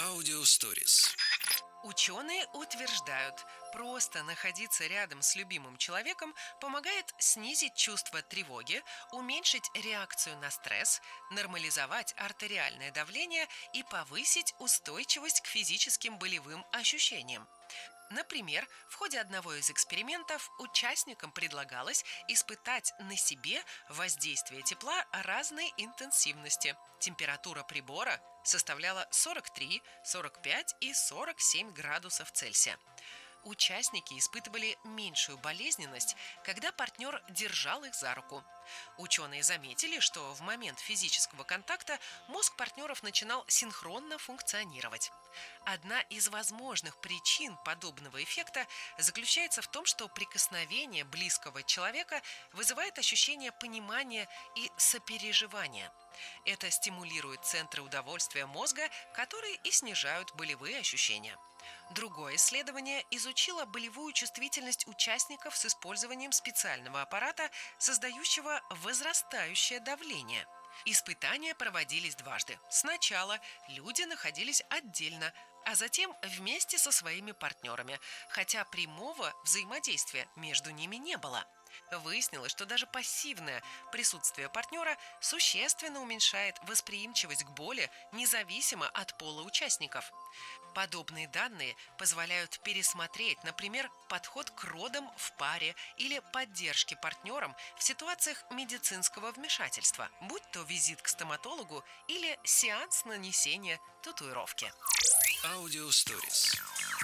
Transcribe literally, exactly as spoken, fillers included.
Аудиосторис. Ученые утверждают, просто находиться рядом с любимым человеком помогает снизить чувство тревоги, уменьшить реакцию на стресс, нормализовать артериальное давление и повысить устойчивость к физическим болевым ощущениям. Например, в ходе одного из экспериментов участникам предлагалось испытать на себе воздействие тепла разной интенсивности. Температура прибора составляла сорок три, сорок пять и сорок семь градусов Цельсия. Участники испытывали меньшую болезненность, когда партнер держал их за руку. Ученые заметили, что в момент физического контакта мозг партнеров начинал синхронно функционировать. Одна из возможных причин подобного эффекта заключается в том, что прикосновение близкого человека вызывает ощущение понимания и сопереживания. Это стимулирует центры удовольствия мозга, которые и снижают болевые ощущения. Другое исследование изучило болевую чувствительность участников с использованием специального аппарата, создающего возрастающее давление. Испытания проводились дважды. Сначала люди находились отдельно, а затем вместе со своими партнерами, хотя прямого взаимодействия между ними не было. Выяснилось, что даже пассивное присутствие партнера существенно уменьшает восприимчивость к боли, независимо от пола участников. Подобные данные позволяют пересмотреть, например, подход к родам в паре или поддержке партнерам в ситуациях медицинского вмешательства, будь то визит к стоматологу или сеанс нанесения татуировки. Аудиосторис.